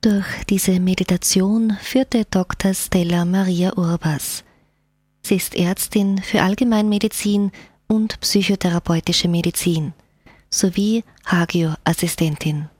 Durch diese Meditation führte Dr. Stella Maria Urbas. Sie ist Ärztin für Allgemeinmedizin und psychotherapeutische Medizin sowie Hagio-Assistentin.